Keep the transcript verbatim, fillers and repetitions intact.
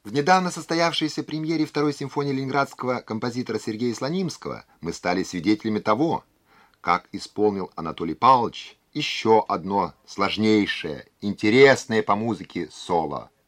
В недавно состоявшейся премьере второй симфонии ленинградского композитора Сергея Слонимского мы стали свидетелями того, как исполнил Анатолий Павлович еще одно сложнейшее, интересное по музыке соло.